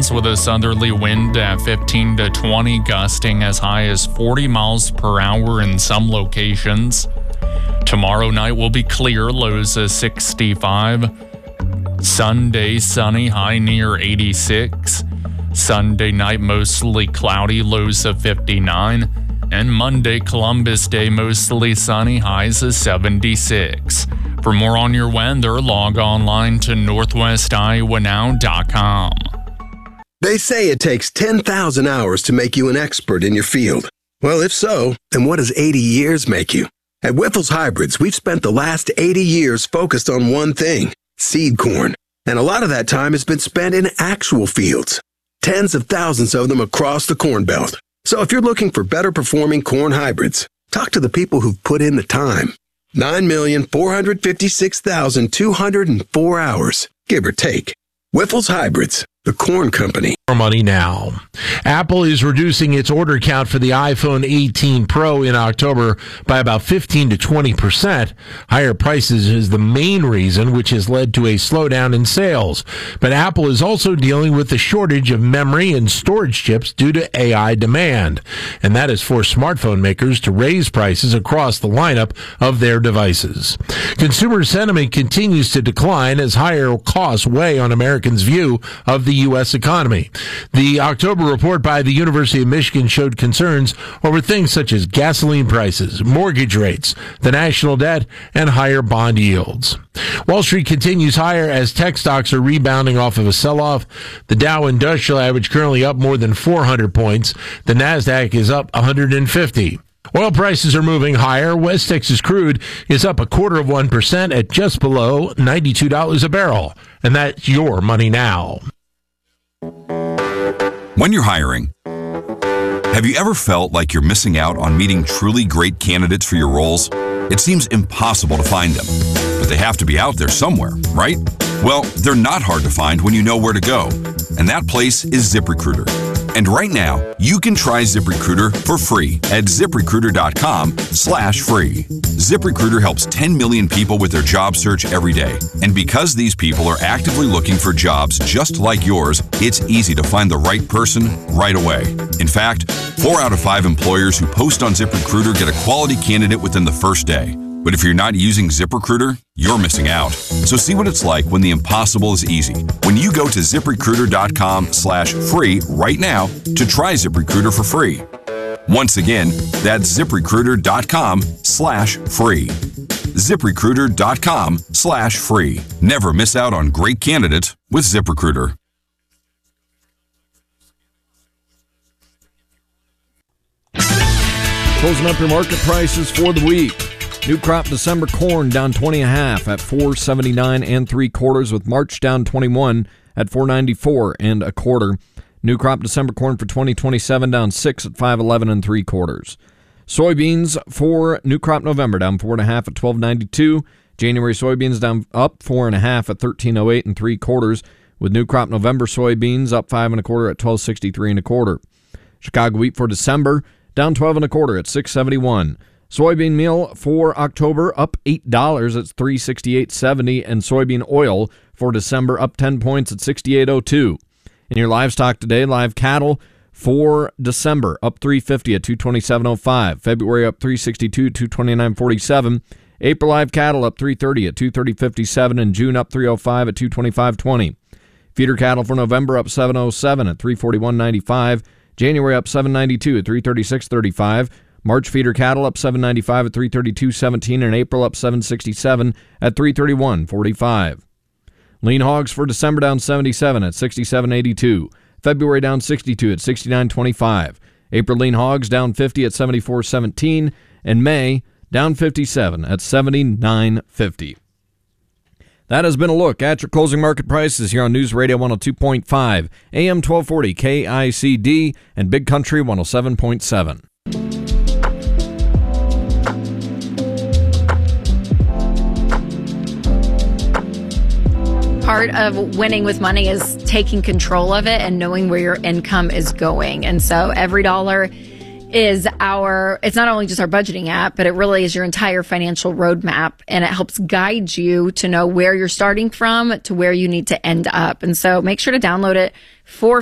conditions with a southerly wind at 15 to 20, gusting as high as 40 miles per hour in some locations. Tomorrow night will be clear, lows of 65. Sunday, sunny, high near 86. Sunday night, mostly cloudy, lows of 59. And Monday, Columbus Day, mostly sunny, highs of 76. For more on your weather, log online to northwestiowa.now.com. They say it takes 10,000 hours to make you an expert in your field. Well, if so, then what does 80 years make you? At Wyffels Hybrids, we've spent the last 80 years focused on one thing, seed corn. And a lot of that time has been spent in actual fields. Tens of thousands of them across the Corn Belt. So if you're looking for better performing corn hybrids, talk to the people who've put in the time. 9,456,204 hours, give or take. Wyffels Hybrids, the corn company. More money now. Apple is reducing its order count for the iPhone 18 Pro in October by about 15 to 20%. Higher prices is the main reason, which has led to a slowdown in sales. But Apple is also dealing with the shortage of memory and storage chips due to AI demand. And that has forced smartphone makers to raise prices across the lineup of their devices. Consumer sentiment continues to decline as higher costs weigh on Americans' view of the U.S. economy. The October report by the University of Michigan showed concerns over things such as gasoline prices, mortgage rates, the national debt, and higher bond yields. Wall Street continues higher as tech stocks are rebounding off of a sell-off. The Dow Industrial Average currently up more than 400 points. The Nasdaq is up 150. Oil prices are moving higher. West Texas crude is up 0.25% at just below $92 a barrel. And that's your money now. When you're hiring, have you ever felt like you're missing out on meeting truly great candidates for your roles? It seems impossible to find them, but they have to be out there somewhere, right? Well, they're not hard to find when you know where to go, and that place is ZipRecruiter. And right now, you can try ZipRecruiter for free at ZipRecruiter.com/free. ZipRecruiter helps 10 million people with their job search every day. And because these people are actively looking for jobs just like yours, it's easy to find the right person right away. In fact, 4 out of 5 employers who post on ZipRecruiter get a quality candidate within the first day. But if you're not using ZipRecruiter, you're missing out. So see what it's like when the impossible is easy. When you go to ZipRecruiter.com/free right now to try ZipRecruiter for free. Once again, that's ZipRecruiter.com/free. ZipRecruiter.com/free. Never miss out on great candidates with ZipRecruiter. Closing up your market prices for the week. New crop December corn down 20.5 at $4.79 3/4, with March down 21 at $4.94 1/4. New crop December corn for 2027 down 6 at $5.11 3/4. Soybeans for new crop November down 4.5 at $12.92. January soybeans down up 4.5 at $13.08 3/4, with new crop November soybeans up 5 1/4 at $12.63 1/4. Chicago wheat for December down 12 1/4 at $6.71. Soybean meal for October up $8, it's $368.70, and soybean oil for December up 10 points at $68.02. In your livestock today, live cattle for December up $350 at $227.05. February up $362 at $229.47. April live cattle up $330 at $230.57, and June up $305 at $225.20. Feeder cattle for November up $707 at $341.95. January up $792 at $336.35. March feeder cattle up $795 at $332.17, and April up $767 at $331.45. Lean hogs for December down 77 at $67.82. February down 62 at $69.25. April lean hogs down 50 at $74.17, and May down 57 at $79.50. That has been a look at your closing market prices here on News Radio 102.5, AM 1240 KICD, and Big Country 107.7. Part of winning with money is taking control of it and knowing where your income is going. And so every dollar is it's not only just our budgeting app, but it really is your entire financial roadmap. And it helps guide you to know where you're starting from to where you need to end up. And so make sure to download it for